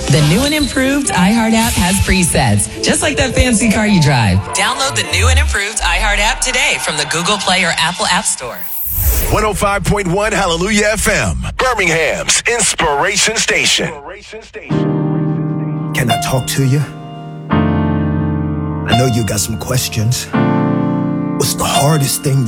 The new and improved iHeart app has presets, just like that fancy car you drive. Download the new and improved iHeart app today from the Google Play or Apple App Store. 105.1 Hallelujah FM, Birmingham's Inspiration Station. Can I talk to you? I know you got some questions. What's the hardest thing